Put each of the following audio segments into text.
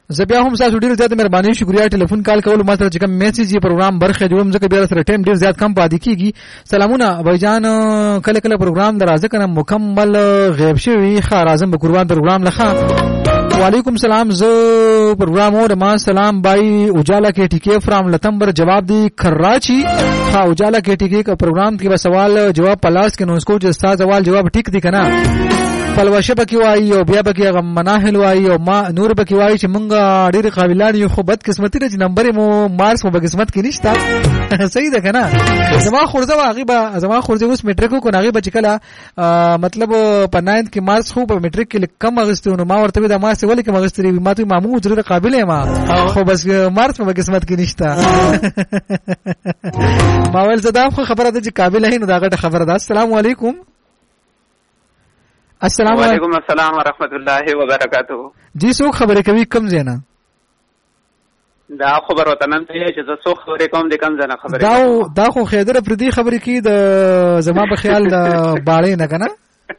زه بیا هم تاسو ډیر زیات مهرباني شکریا ټلیفون کال کول ما سره چې کوم میسج یې پروګرام برخه جوړم ځکه بیا سره ټیم ډیر زیات کم پاتې کیږي. سلامونه بایجان کله کله پروګرام درازه کنه مکمل غیب شوی خا راځم به قربان پروګرام لخوا. وعلیکم سلام زه پروګرام اور ما سلام بای اجالا کې ټیکې فرام لتمبر جواب دی کراچی. ها اجالا کې ټیکې کا پروګرام کې سوال جواب پلاس کې نو اس کو چې استاد سوال جواب ټیک دی کنه پلوشه بکی وای او بیا بکی غ مناهل وای او ما نور بکی وای چې مونږ ډیر قابلان یو خو بد قسمتي رج نمبر مو مارس مو بقسمت کې نشته. صحیح ده کنه. زما خورزه واغه زما خورزه اوس میټریک کو ناغه بچ کله مطلب په 9 کې مارس خو په میټریک کې کم اغستونه ما ورته د ما څه ولې کوم اغستري ما ته مامو ضرور قابل ما خو بس مارس مو بقسمت کې نشته. ما ول زدا خو خبره ده چې قابل هي نو دا غټه خبره ده. السلام علیکم. السلام علیکم. السلام ورحمت الله وبرکاتہ. جی څوک خبرې کوي کم زینا دا خبر وته نن ته چې زه څوک خبرې کوم د کم زینا خبرې دا خو خیدر پردي خبرې کی د زما په خیال د باړې نه کنه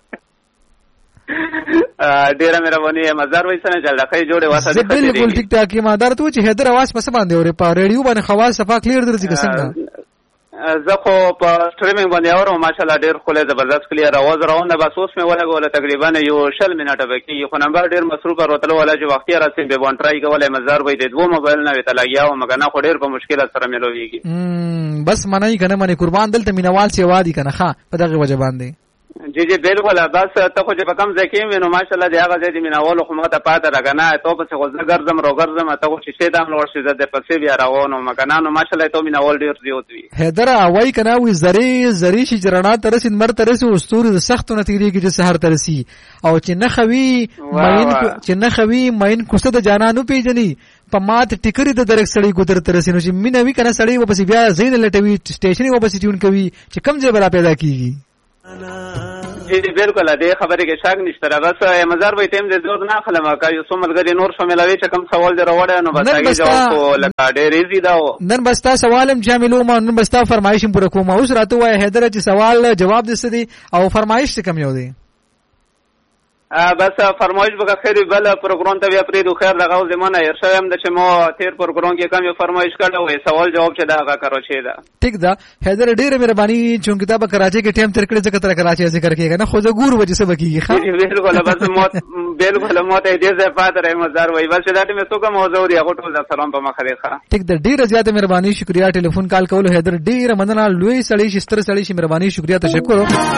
ډیره مهرباني مزار وایسنه چل راخې جوړه واسه دې بالکل ټیک ټاک ما دار ته چې هیدر आवाज پس باندې اورې په ریډیو باندې خواص صفا کلیر درځي څنګه زه خو په سټریمینګ باندې اورم ماشاءالله ډیر خوله زبردست کلیر आवाज راونه بس اوس مې ولګول تقریبا یو 60 منټه بکی خو نمبر ډیر مصروف ورته ولا چې وختي راځي به وان ټرای کولای مزار وای د دوه موبایل نه وته لګیا او مګنه خو ډیر په مشکل سره ملويږي. بس منای کنه منی قربان دلته مینوال سی وادي کنه ښا په دغه وجه باندې جی جی بالکل بس ته خو چې په کم ځای کې وینو ماشاءالله دی هغه ځای دی مینوال خو ماته پاته راغنه ته په څه غوځه ګرځم روګرځم ته خو چې دام لور شي د پسې بیا راوونو مګنه نو ماشاءالله ته مینوال ډیر زیات وی. هدر وای کنه وی زری شي جرنا ترسین مر ترسي استوري د سخت نتیریږي چې سحر ترسي او چې نه خوي ماین کوسته د جانانو پیجنې په مات ټیکری د درک سړی ګذر ترسي نو چې مینوي کنه سړی و بس بیا زین لټوي سټیشن و بس ټیون کوي چې کم ځای بلا پیدا کیږي. جی جی بالکل دې خبرې کې شک نشته. بس مزار وای تیم دې زور نه خلم کا یو سملګری نور شاملوي چې کوم سوال دی راوړی نو بس هغه جواب کو لکه ډېر ایزی دا نن بس تا سوالم شاملو ما نن بس تا فرمایشم پوره کوم اوس راته وای حیدر چې سوال جواب دې سدي او فرمایش کم یو دی بس فرمایش به خیر بل پروګرام ته بیا پریدو خیر لغاو زمانه ارشایم د چې مو تیر پروګرام کې کم یو فرمایش کړو وای سوال جواب چې دا هغه کرو چې دا ٹھیک دا حیدر ډیر مهرباني چون کتاب کراچي کې ټیم تر کړی ځکه تر کراچي ذکر کېږي نه خو زه ګور وجه سبا کېږي ښه بالکل بس مو بالکل مو ته دې ځای پاتره مزار وای بس دا ته څوک موضوع دی هغه ټول سلام په مخه ښه ٹھیک دا ډیر زیات مهرباني شکریا ټلیفون کال کول حیدر ډیر مننه لوی سړی شستر سړی شي مهرباني شکریا تشکر